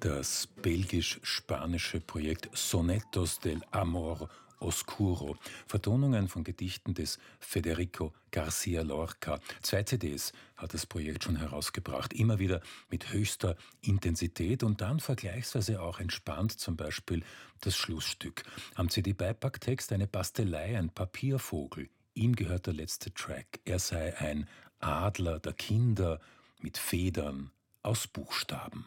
Das belgisch-spanische Projekt Sonetos del Amor Oscuro. Vertonungen von Gedichten des Federico García Lorca. 2 CDs hat das Projekt schon herausgebracht. Immer wieder mit höchster Intensität und dann vergleichsweise auch entspannt, zum Beispiel das Schlussstück. Am CD-Beipacktext eine Bastelei, ein Papiervogel. Ihm gehört der letzte Track. Er sei ein Adler der Kinder mit Federn aus Buchstaben.